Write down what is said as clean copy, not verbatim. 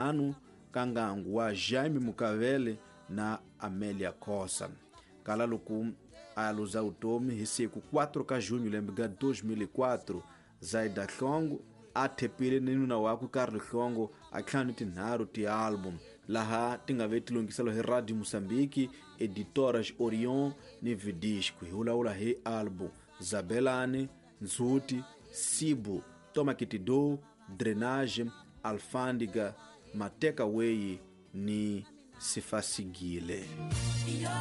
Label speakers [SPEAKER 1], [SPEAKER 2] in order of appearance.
[SPEAKER 1] anu kangangu wa Jaime Mukavele na Amélia Costa. Kalaluku aluza utomi hisiku 4 ka junho lembiga 2004 Zaida Hlongo atepile ninu na waku Carlos Hlongo aklanu tinharu ti album laha tingaveti longisalo he Radio Moçambique editoras Orion ni vidisco hula he album Zabelane Nzuti Sibu Toma Kitido Drenagem Alfândiga Mateka Wei ni Sifasigile.